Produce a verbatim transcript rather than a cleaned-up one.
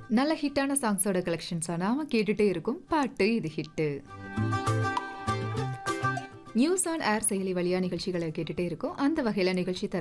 நல்ல ஹிட்டான சாங்ஸோட கலெக்ஷன்ஸா நாம கேட்டுட்டே இருக்கும் பாட்டு இது ஹிட்டு. நியூஸ் ஆன் ஏர் செயலி வழியா நிகழ்ச்சிகளை கேட்டுட்டே இருக்கும். அந்த வகையில நிகழ்ச்சி தர